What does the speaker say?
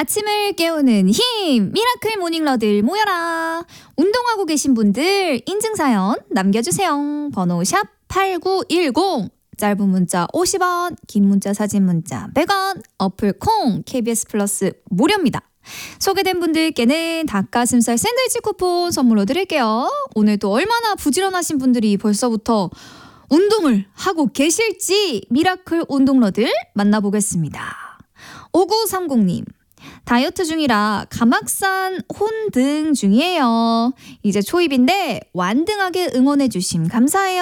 아침을 깨우는 힘 미라클 모닝러들 모여라. 운동하고 계신 분들 인증사연 남겨주세요. 번호 샵 8910 짧은 문자 50원 긴 문자 사진 문자 100원 어플 콩 KBS 플러스 무료입니다. 소개된 분들께는 닭가슴살 샌드위치 쿠폰 선물로 드릴게요. 오늘 또 얼마나 부지런하신 분들이 벌써부터 운동을 하고 계실지 미라클 운동러들 만나보겠습니다. 5930님 다이어트 중이라 가막산 혼등 중이에요. 이제 초입인데 완등하게 응원해 주심 감사해요.